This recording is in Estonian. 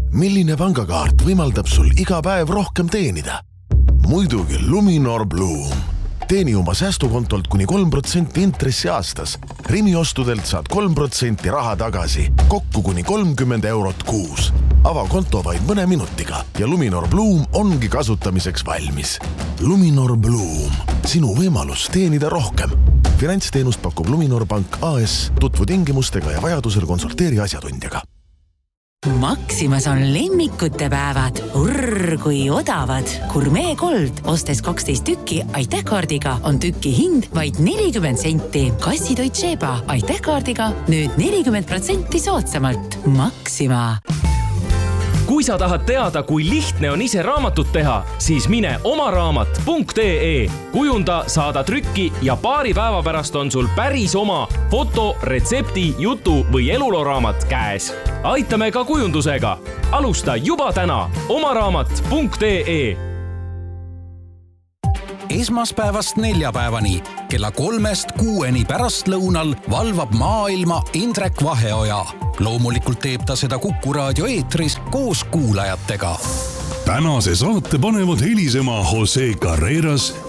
Milline pangakaart võimaldab sul iga päev rohkem teenida? Muidugi Luminor Bloom. Teeni oma säästukontolt kuni 3% intressi aastas. Rimi ostudelt saad 3% raha tagasi, kokku kuni 30 eurot kuus. Ava konto vaid mõne minutiga ja Luminor Bloom ongi kasutamiseks valmis. Luminor Bloom. Sinu võimalus teenida rohkem. Finantsteenust pakub Luminor Pank AS. Tutvu tingimustega ja vajadusel konsulteeri asjatundjaga. Maximas on lemmikute päevad. Urr, kui odavad. Gourmet Gold. Ostes 12 tükki Aitäh-kaardiga on tükki hind vaid 40 senti. Kassitoit Sheba Aitäh-kaardiga nüüd 40% soodsamalt. Maxima. Kui sa tahad teada, kui lihtne on ise raamatut teha, siis mine omaraamat.ee. Kujunda, saada trükki ja paari päeva pärast on sul päris oma foto, retsepti, jutu või eluloraamat käes. Aitame ka kujundusega. Alusta juba täna omaraamat.ee. Esmaspäevast neljapäevani kella 3-6 pärastlõunal valvab maailma Indrek Vaheoja. Loomulikult teeb ta seda Kuku raadio eetris koos kuulajatega. Tänase saate panevad helisema Jose Carreras